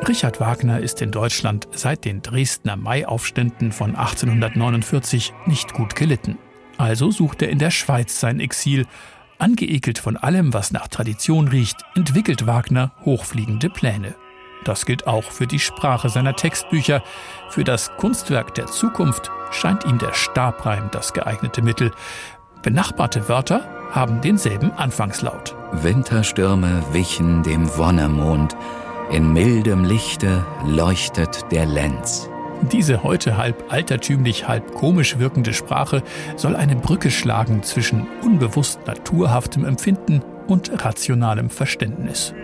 Richard Wagner ist in Deutschland seit den Dresdner Maiaufständen von 1849 nicht gut gelitten. Also sucht er in der Schweiz sein Exil. Angeekelt von allem, was nach Tradition riecht, entwickelt Wagner hochfliegende Pläne. Das gilt auch für die Sprache seiner Textbücher. Für das Kunstwerk der Zukunft scheint ihm der Stabreim das geeignete Mittel. Benachbarte Wörter haben denselben Anfangslaut. Winterstürme wichen dem Wonnemond. In mildem Lichte leuchtet der Lenz. Diese heute halb altertümlich, halb komisch wirkende Sprache soll eine Brücke schlagen zwischen unbewusst naturhaftem Empfinden und rationalem Verständnis.